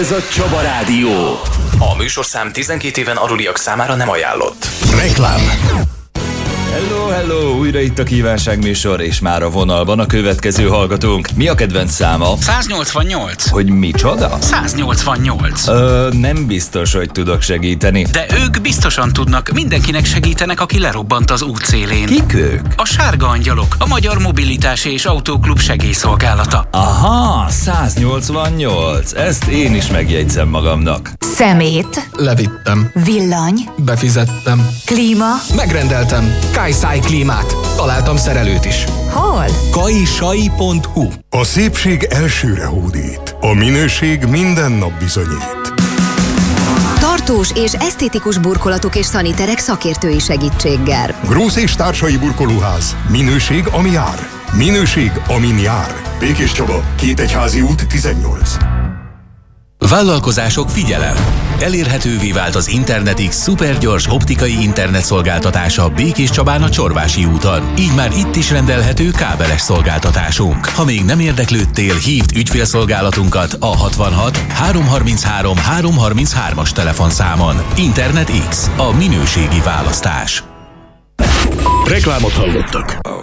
Ez a Csaba Rádió. A műsorszám 12 éven aluliak számára nem ajánlott. Reklám. Hello, újra itt a kívánságműsor, és már a vonalban a következő hallgatónk. Mi a kedvenc száma? 188. Hogy micsoda? 188. Nem biztos, hogy tudok segíteni. De ők biztosan tudnak, mindenkinek segítenek, aki lerobbant az út szélén. Kik ők? A Sárga Angyalok, a Magyar Mobilitási és Autóklub segélyszolgálata. Aha, 188. Ezt én is megjegyzem magamnak. Szemét. Levittem. Villany. Befizettem. Klíma. Megrendeltem. Kajszáj klímát. Találtam szerelőt is. Hol? kajsai.hu. A szépség elsőre hódít. A minőség minden nap bizonyít. Tartós és esztétikus burkolatok és szaniterek szakértői segítséggel. Grósz és társai burkolóház. Minőség, ami jár. Minőség, amin jár. Békés Csaba, Kétegyházi út 18. Vállalkozások, figyelem! Elérhetővé vált az Internetix szupergyors optikai internetszolgáltatása Békés Csabán a Csorvási úton. Így már itt is rendelhető kábeles szolgáltatásunk. Ha még nem érdeklődtél, hívd ügyfélszolgálatunkat a 66 333 333-as telefonszámon. Internetix, a minőségi választás. Reklámot hallottak.